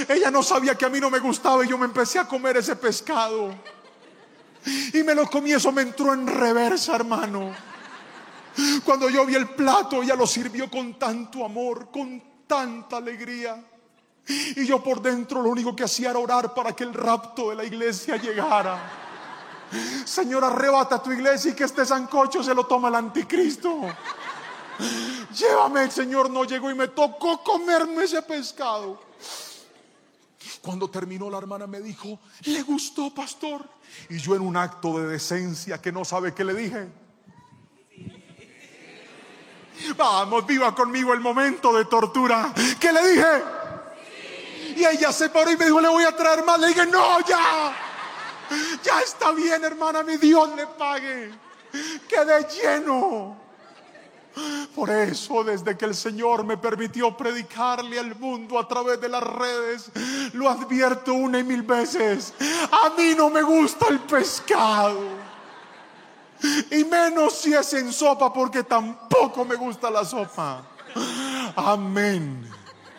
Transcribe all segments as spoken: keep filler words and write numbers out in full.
Ella no sabía que a mí no me gustaba y yo me empecé a comer ese pescado. Y me lo comí, eso me entró en reversa, hermano. Cuando yo vi el plato, ella lo sirvió con tanto amor, con tanta alegría. Y yo por dentro lo único que hacía era orar para que el rapto de la iglesia llegara. Señor, arrebata tu iglesia y que este sancocho se lo toma el anticristo. Llévame. El Señor no llegó y me tocó comerme ese pescado. Cuando terminó, la hermana me dijo: ¿le gustó, pastor? Y yo, en un acto de decencia que no sabe qué le dije: vamos, viva conmigo el momento de tortura. ¿Qué le dije? Y ella se paró y me dijo: le voy a traer más. Le dije: no, ya, ya está bien, hermana, mi Dios le pague. Quedé lleno. Por eso, desde que el Señor me permitió predicarle al mundo a través de las redes, lo advierto una y mil veces: a mí no me gusta el pescado, y menos si es en sopa, porque tampoco me gusta la sopa. Amén.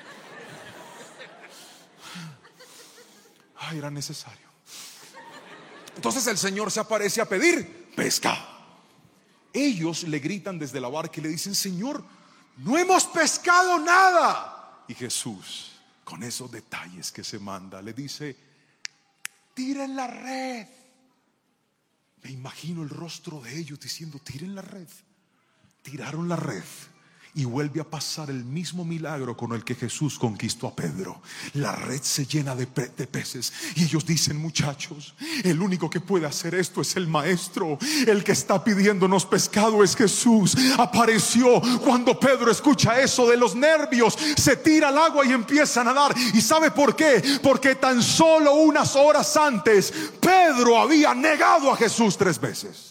Ay, era necesario. Entonces el Señor se aparece a pedir pescado. Ellos le gritan desde la barca y le dicen: Señor, no hemos pescado nada. Y Jesús, con esos detalles que se manda, le dice: tiren la red. Me imagino el rostro de ellos diciendo: tiren la red. Tiraron la red. Y vuelve a pasar el mismo milagro con el que Jesús conquistó a Pedro. La red se llena de, pe- de peces. Y ellos dicen: muchachos, el único que puede hacer esto es el maestro. El que está pidiéndonos pescado es Jesús. Apareció. Cuando Pedro escucha eso, de los nervios se tira al agua y empieza a nadar. ¿Y sabe por qué? Porque tan solo unas horas antes Pedro había negado a Jesús tres veces.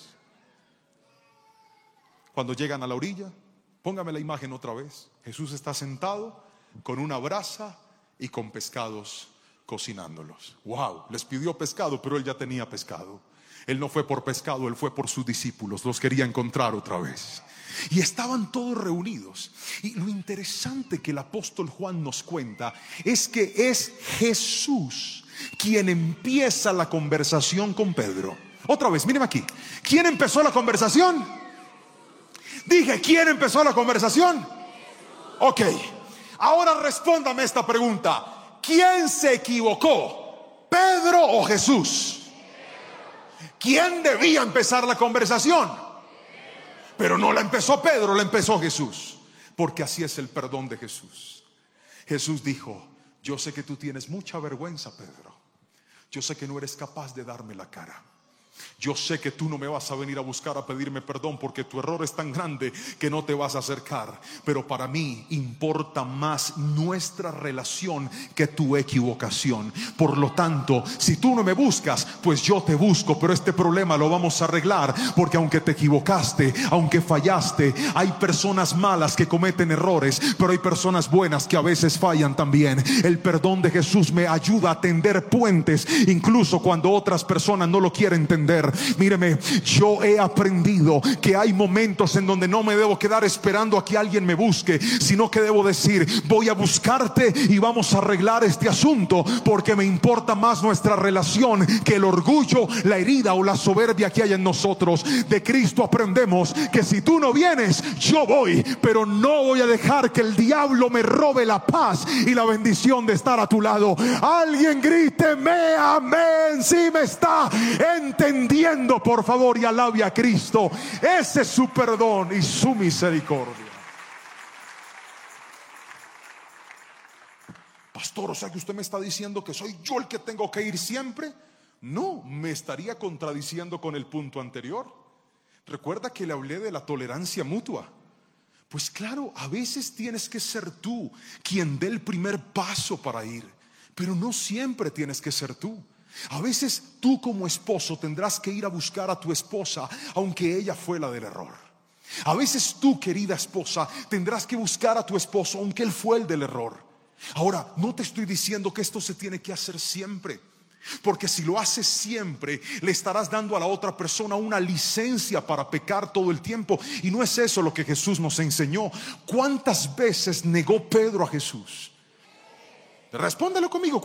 Cuando llegan a la orilla, póngame la imagen otra vez. Jesús está sentado con una brasa y con pescados cocinándolos. Wow, les pidió pescado, pero él ya tenía pescado. Él no fue por pescado, él fue por sus discípulos. Los quería encontrar otra vez. Y estaban todos reunidos. Y lo interesante que el apóstol Juan nos cuenta es que es Jesús quien empieza la conversación con Pedro. Otra vez, mírenme aquí. ¿Quién empezó la conversación? Dije, ¿quién empezó la conversación? Ok, ahora respóndame esta pregunta: ¿quién se equivocó? ¿Pedro o Jesús? ¿Quién debía empezar la conversación? Pero no la empezó Pedro, la empezó Jesús. Porque así es el perdón de Jesús. Jesús dijo: yo sé que tú tienes mucha vergüenza, Pedro. Yo sé que no eres capaz de darme la cara. Yo sé que tú no me vas a venir a buscar a pedirme perdón, porque tu error es tan grande que no te vas a acercar. Pero para mí importa más nuestra relación que tu equivocación. Por lo tanto, si tú no me buscas, pues yo te busco. Pero este problema lo vamos a arreglar, porque aunque te equivocaste, aunque fallaste, hay personas malas que cometen errores, pero hay personas buenas que a veces fallan también. El perdón de Jesús me ayuda a tender puentes, incluso cuando otras personas no lo quieren entender. Míreme, yo he aprendido que hay momentos en donde no me debo quedar esperando a que alguien me busque, sino que debo decir: voy a buscarte y vamos a arreglar este asunto, porque me importa más nuestra relación que el orgullo, la herida o la soberbia que hay en nosotros. De Cristo aprendemos que si tú no vienes, yo voy, pero no voy a dejar que el diablo me robe la paz y la bendición de estar a tu lado. Alguien gríteme amén si me está entendiendo, por favor, y alabe a Cristo. Ese es su perdón y su misericordia. Pastor, o sea que usted me está diciendo que soy yo el que tengo que ir siempre. No, me estaría contradiciendo con el punto anterior. Recuerda que le hablé de la tolerancia mutua. Pues claro, a veces tienes que ser tú quien dé el primer paso para ir, pero no siempre tienes que ser tú. A veces tú como esposo tendrás que ir a buscar a tu esposa, aunque ella fue la del error. A veces tú, querida esposa, tendrás que buscar a tu esposo, aunque él fue el del error. Ahora, no te estoy diciendo que esto se tiene que hacer siempre, porque si lo haces siempre, le estarás dando a la otra persona una licencia para pecar todo el tiempo. Y no es eso lo que Jesús nos enseñó. ¿Cuántas veces negó Pedro a Jesús? Respóndelo conmigo.